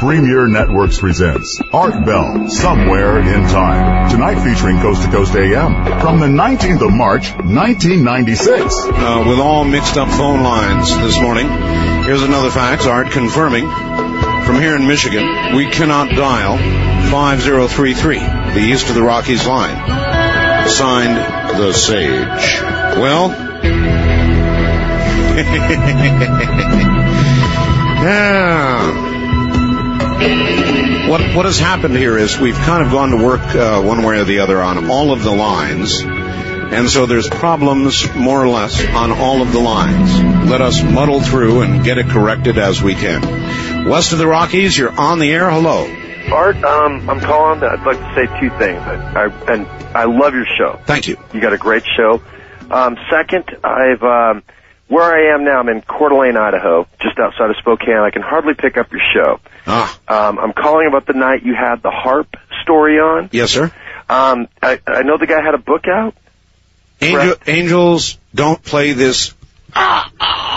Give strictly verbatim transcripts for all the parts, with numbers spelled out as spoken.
Premier Networks presents Art Bell, Somewhere in Time. Tonight featuring Coast to Coast A M from the nineteenth of March, nineteen ninety-six. Uh, with all mixed up phone lines this morning, here's another fax, Art, confirming from here in Michigan, we cannot dial five zero three three, the East of the Rockies line. Signed, The Sage. Well, yeah. What what has happened here is we've kind of gone to work uh, one way or the other on all of the lines, and so there's problems more or less on all of the lines. Let us muddle through and get it corrected as we can. West of the Rockies, you're on the air. Hello. Art, um, I'm calling. I'd like to say two things. I, I, and I love your show. Thank you. You got a great show. Um, second, I've um, where I am now, I'm in Coeur d'Alene, Idaho, just outside of Spokane. I can hardly pick up your show. Ah. Um, I'm calling about the night you had the harp story on. Yes, sir. Um, I, I know the guy had a book out. Angel, angels don't play this harp.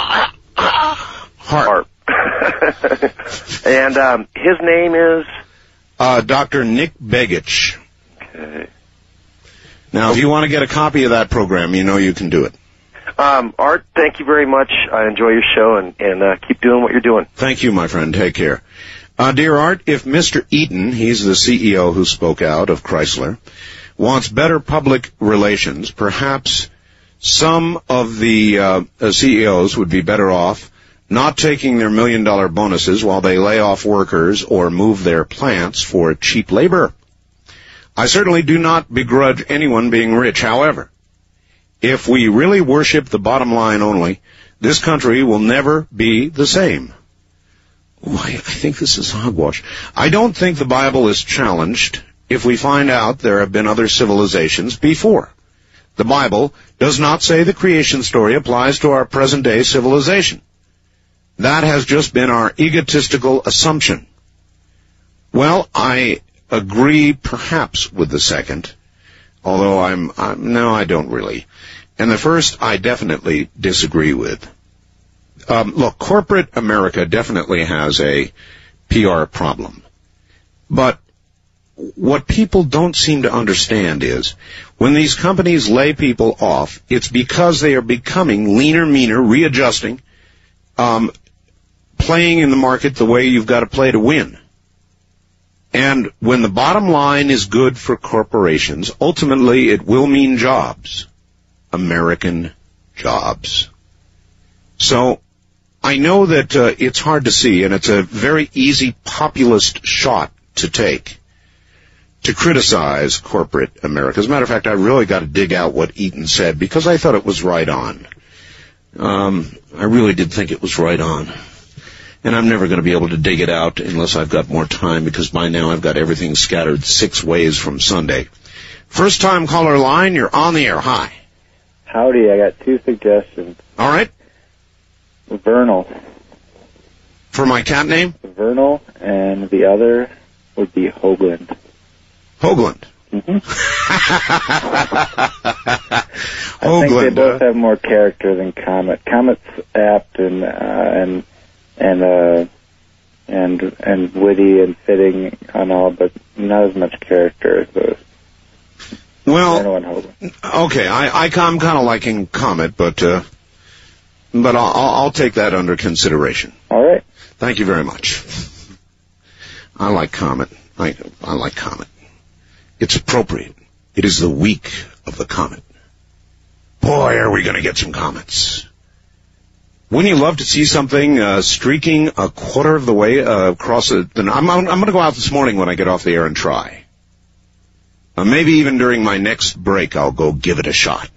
harp. And um, his name is? Uh, Doctor Nick Begich. Okay. Now, if you want to get a copy of that program, you know you can do it. Um, Art, thank you very much. I enjoy your show, and, and uh, keep doing what you're doing. Thank you, my friend. Take care. Uh, dear Art, if Mister Eaton, he's the C E O who spoke out of Chrysler, wants better public relations, perhaps some of the uh, C E Os would be better off not taking their million-dollar bonuses while they lay off workers or move their plants for cheap labor. I certainly do not begrudge anyone being rich. However, if we really worship the bottom line only, this country will never be the same. Oh, I, I think this is hogwash. I don't think the Bible is challenged if we find out there have been other civilizations before. The Bible does not say the creation story applies to our present-day civilization. That has just been our egotistical assumption. Well, I agree perhaps with the second, although I'm, I'm no, I don't really. And the first, I definitely disagree with. Um, look, corporate America definitely has a P R problem. But what people don't seem to understand is when these companies lay people off, it's because they are becoming leaner, meaner, readjusting, um, playing in the market the way you've got to play to win. And when the bottom line is good for corporations, ultimately it will mean jobs. American jobs. So I know that uh, it's hard to see, and it's a very easy populist shot to take to criticize corporate America. As a matter of fact, I really got to dig out what Eaton said because I thought it was right on. Um, I really did think it was right on. And I'm never going to be able to dig it out unless I've got more time because by now I've got everything scattered six ways from Sunday. First time caller line, you're on the air. Hi. Howdy, I got two suggestions. All right. Vernal. For my cat name? Vernal, and the other would be Hoagland. Hoagland. Mm-hmm. I Hoagland, think they both uh, have more character than Comet. Comet's apt and uh, and and uh, and and witty and fitting and all, but not as much character as those. Well, okay, I, I, I'm kind of liking Comet, but uh, but I'll, I'll take that under consideration. All right. Thank you very much. I like Comet. I, I like Comet. It's appropriate. It is the week of the comet. Boy, are we going to get some comets. Wouldn't you love to see something uh, streaking a quarter of the way uh, across the... the I'm, I'm going to go out this morning when I get off the air and try. Uh, maybe even during my next break, I'll go give it a shot.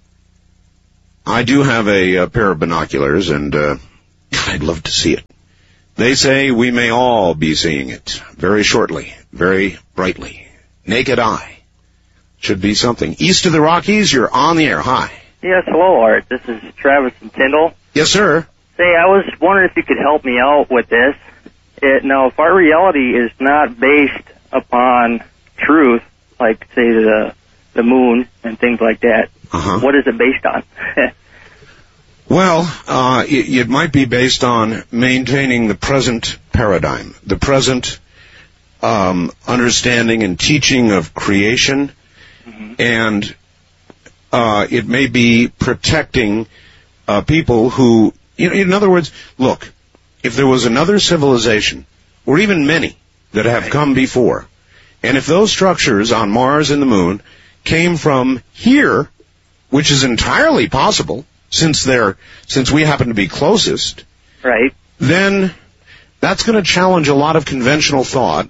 I do have a, a pair of binoculars, and uh, I'd love to see it. They say we may all be seeing it very shortly, very brightly. Naked eye. Should be something. East of the Rockies, you're on the air. Hi. Yes, hello, Art. This is Travis and Tyndall. Yes, sir. Say, I was wondering if you could help me out with this. It, now, if our reality is not based upon truth, like, say, the the moon and things like that, uh-huh. What is it based on? Well, uh, it, it might be based on maintaining the present paradigm, the present um, understanding and teaching of creation, mm-hmm. and uh, it may be protecting uh, people who, you know, in other words, look, if there was another civilization, or even many that have come before, and if those structures on Mars and the Moon came from here, which is entirely possible, since they're since we happen to be closest, right? Then that's going to challenge a lot of conventional thought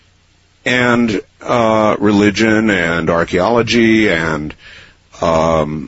and uh, religion and archaeology and um,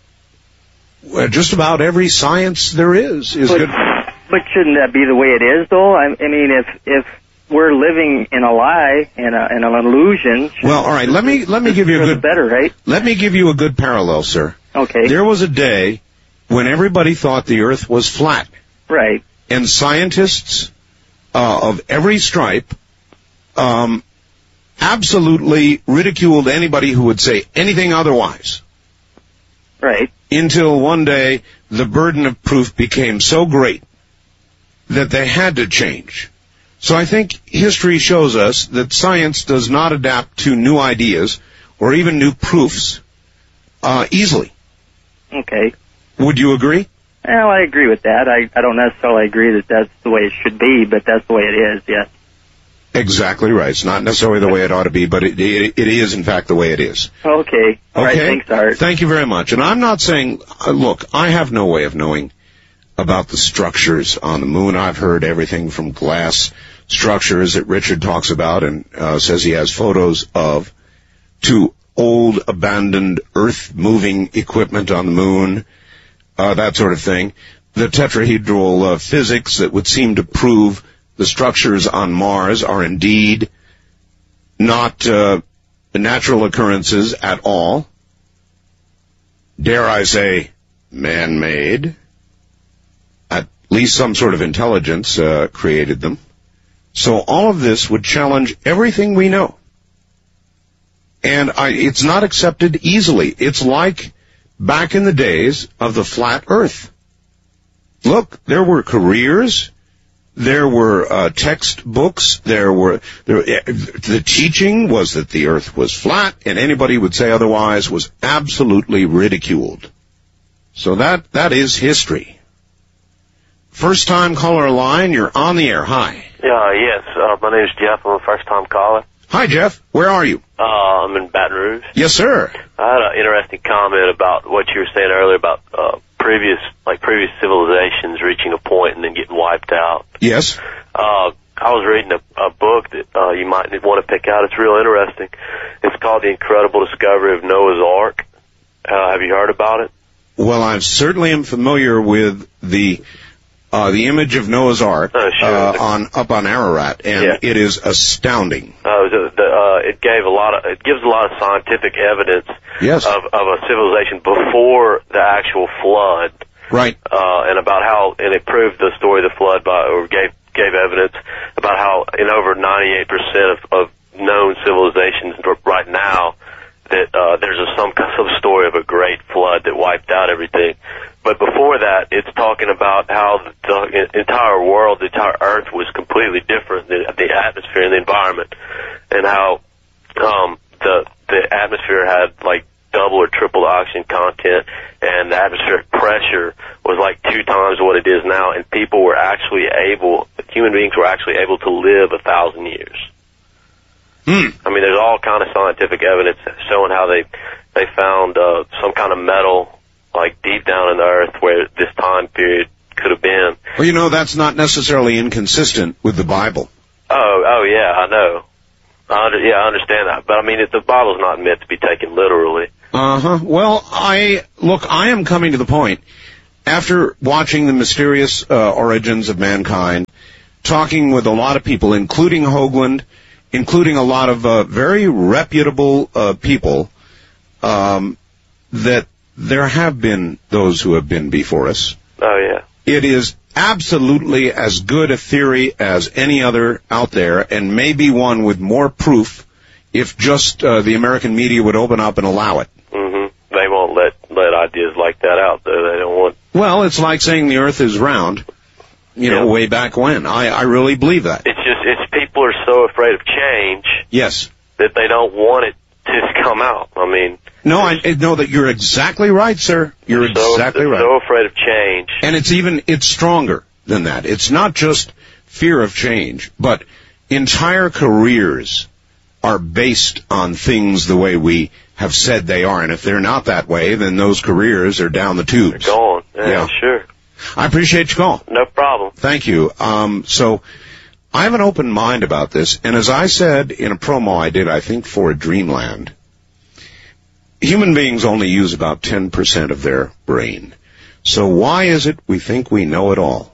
just about every science there is. is but, good. but shouldn't that be the way it is, though? I, I mean, if if we're living in a lie and in an illusion. Well, all right. Let me let me give you a good better, right? Let me give you a good parallel, sir. Okay. There was a day when everybody thought the Earth was flat. Right. And scientists uh, of every stripe um, absolutely ridiculed anybody who would say anything otherwise. Right. Until one day the burden of proof became so great that they had to change. So I think history shows us that science does not adapt to new ideas or even new proofs uh, easily. Okay. Would you agree? Well, I agree with that. I, I don't necessarily agree that that's the way it should be, but that's the way it is, yes. Exactly right. It's not necessarily the way it ought to be, but it, it, it is, in fact, the way it is. Okay. All right, thanks, Art. Thank you very much. And I'm not saying, uh, look, I have no way of knowing about the structures on the moon. I've heard everything from glass structures that Richard talks about and uh, says he has photos of, to old, abandoned, earth-moving equipment on the moon, uh, that sort of thing. The tetrahedral uh, physics that would seem to prove the structures on Mars are indeed not uh, natural occurrences at all. Dare I say, man-made. At least some sort of intelligence uh, created them. So all of this would challenge everything we know. And I, it's not accepted easily. It's like back in the days of the flat Earth. Look, there were careers, there were uh, textbooks, there were there, the teaching was that the Earth was flat, and anybody who would say otherwise was absolutely ridiculed. So that that is history. First time caller line, you're on the air. Hi. Yeah, yes. Uh, my name is Jeff. I'm a first time caller. Hi, Jeff. Where are you? Uh, I'm in Baton Rouge. Yes, sir. I had an interesting comment about what you were saying earlier about uh, previous, like previous civilizations reaching a point and then getting wiped out. Yes. Uh, I was reading a, a book that uh, you might want to pick out. It's real interesting. It's called The Incredible Discovery of Noah's Ark. Uh, have you heard about it? Well, I certainly am familiar with the uh, the image of Noah's Ark oh, sure. uh, on up on Ararat, and yeah. It is astounding. Uh, the, the, uh, it gave a lot of it gives a lot of scientific evidence yes. of, of a civilization before the actual flood. Right. Uh, and about how, and it proved the story of the flood by, or gave, gave evidence about how in over ninety-eight percent of, of known civilizations right now that, uh, there's a, some, some story of a great flood that wiped out everything. But before that, it's talking about how the entire world, the entire Earth was completely different, the, the atmosphere and the environment, and how, um, the, the atmosphere had like double or triple the oxygen content, and the atmospheric pressure was like two times what it is now, and people were actually able, human beings were actually able to live a thousand years. Hmm. I mean, there's all kind of scientific evidence showing how they, they found, uh, some kind of metal, like deep down in the earth where this time period could have been. Well, you know, that's not necessarily inconsistent with the Bible. Oh, oh yeah, I know. I under, yeah, I understand that. But I mean, it, the Bible's not meant to be taken literally. Uh-huh. Well, I, look, I am coming to the point, after watching the mysterious uh, origins of mankind, talking with a lot of people, including Hoagland, including a lot of uh, very reputable uh, people, um, that there have been those who have been before us. Oh, yeah. It is absolutely as good a theory as any other out there, and maybe one with more proof if just uh, the American media would open up and allow it. Mm-hmm. They won't let let ideas like that out, though. They don't want... Well, it's like saying the Earth is round. you know, Yeah. way back when. I, I really believe that. It's just, it's people are so afraid of change Yes. that they don't want it to come out. I mean, No, I I know that you're exactly right, sir. You're so, exactly they're right. so afraid of change. And it's even, it's stronger than that. It's not just fear of change, but entire careers are based on things the way we have said they are. And if they're not that way, then those careers are down the tubes. They're gone. Yeah, Yeah. sure. I appreciate your call. No problem. Thank you. Um, so I have an open mind about this. And as I said in a promo I did, I think for Dreamland, human beings only use about ten percent of their brain. So why is it we think we know it all?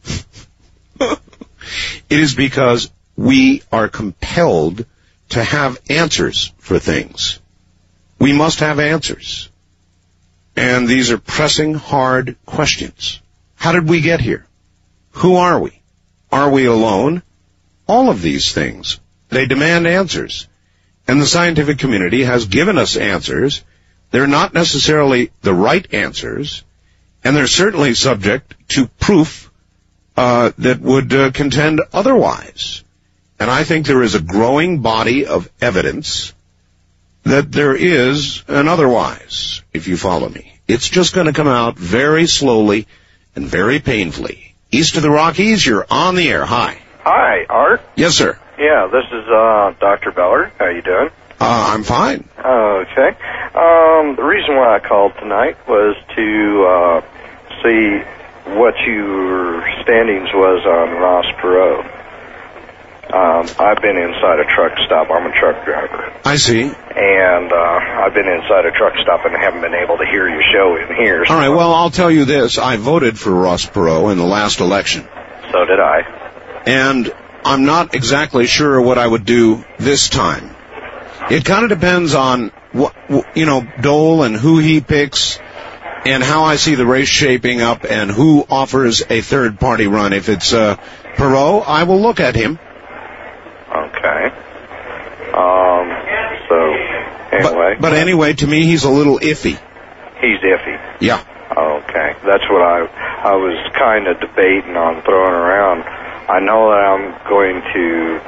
It is because we are compelled to have answers for things. We must have answers. And these are pressing, hard questions. How did we get here? Who are we? Are we alone? All of these things, they demand answers. And the scientific community has given us answers. They're not necessarily the right answers, and they're certainly subject to proof uh, that would uh, contend otherwise. And I think there is a growing body of evidence that there is an otherwise, if you follow me. It's just going to come out very slowly and very painfully. East of the Rockies, you're on the air. Hi. Hi, Art. Yes, sir. Yeah, this is uh, Doctor Beller. How you doing? Uh, I'm fine. Okay. Um, the reason why I called tonight was to uh, see what your standings was on Ross Perot. Um, I've been inside a truck stop. I'm a truck driver. I see. And uh, I've been inside a truck stop and haven't been able to hear your show in here. All right, well, I'll tell you this. I voted for Ross Perot in the last election. So did I. And I'm not exactly sure what I would do this time. It kind of depends on, what, you know, Dole and who he picks and how I see the race shaping up and who offers a third-party run. If it's uh, Perot, I will look at him. Okay. Um, so, anyway. But, but anyway, to me, he's a little iffy. He's iffy. Yeah. Okay. That's what I I was kind of debating on throwing around. I know that I'm going to,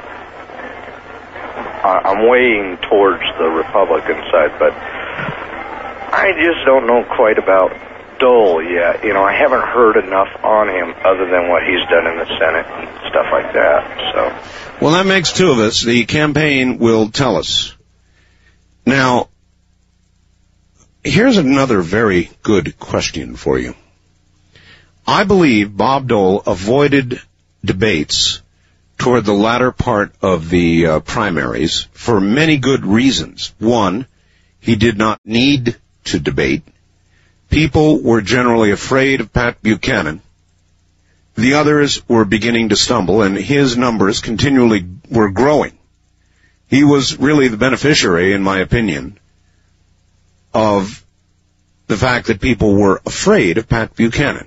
I, I'm weighing towards the Republican side, but I just don't know quite about Dole yet. You know, I haven't heard enough on him other than what he's done in the Senate and stuff like that, so. Well, that makes two of us. The campaign will tell us. Now, here's another very good question for you. I believe Bob Dole avoided debates toward the latter part of the uh, primaries for many good reasons. One, he did not need to debate. People were generally afraid of Pat Buchanan. The others were beginning to stumble, and his numbers continually were growing. He was really the beneficiary, in my opinion, of the fact that people were afraid of Pat Buchanan.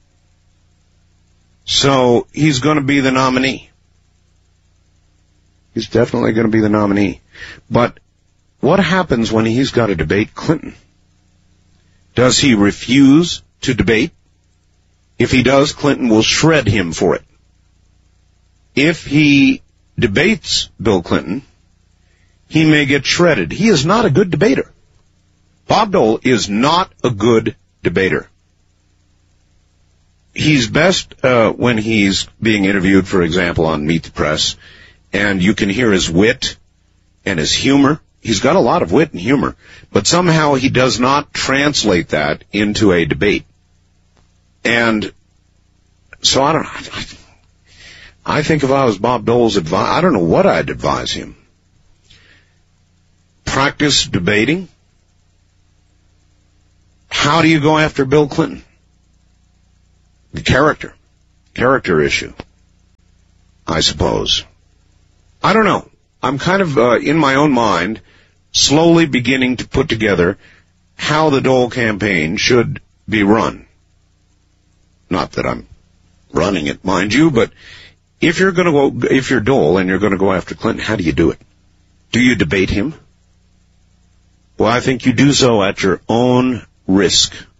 So he's going to be the nominee. He's definitely going to be the nominee. But what happens when he's got to debate Clinton? Does he refuse to debate? If he does, Clinton will shred him for it. If he debates Bill Clinton, he may get shredded. He is not a good debater. Bob Dole is not a good debater. He's best uh, when he's being interviewed, for example, on Meet the Press, and you can hear his wit and his humor. He's got a lot of wit and humor, but somehow he does not translate that into a debate. And so I don't know. I, I think if I was Bob Dole's advice, I don't know what I'd advise him. Practice debating. How do you go after Bill Clinton? The character. Character issue, I suppose. I don't know. I'm kind of, uh, in my own mind, slowly beginning to put together how the Dole campaign should be run. Not that I'm running it, mind you, but if you're going to go, if you're Dole and you're going to go after Clinton, how do you do it? Do you debate him? Well, I think you do so at your own risk.